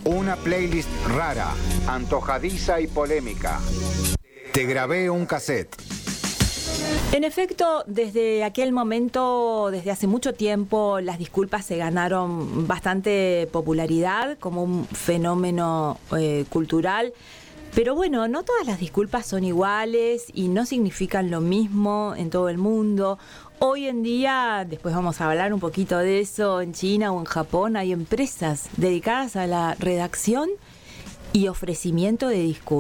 Una playlist rara, antojadiza y polémica. Te grabé un cassette. En efecto, desde aquel momento, desde hace mucho tiempo, las disculpas se ganaron bastante popularidad como un fenómeno cultural. Pero bueno, no todas las disculpas son iguales y no significan lo mismo en todo el mundo. Hoy en día, después vamos a hablar un poquito de eso, en China o en Japón hay empresas dedicadas a la redacción y ofrecimiento de disculpas.